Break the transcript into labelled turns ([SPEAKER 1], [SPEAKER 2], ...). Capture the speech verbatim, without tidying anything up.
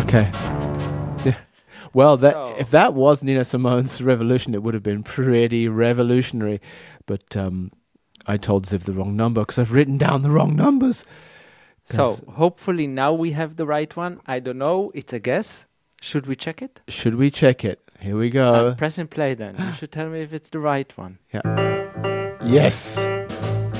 [SPEAKER 1] Okay. Yeah. Well, that
[SPEAKER 2] So-
[SPEAKER 1] if that was Nina Simone's revolution, it would have been pretty revolutionary. But um, I told Ziv the wrong number because I've written down the wrong numbers.
[SPEAKER 2] So hopefully now we have the right one. I don't know. It's a guess. Should we check it?
[SPEAKER 1] Should we check it? Here we go.
[SPEAKER 2] Uh, press and play then. You should tell me if it's the right one.
[SPEAKER 1] Yes.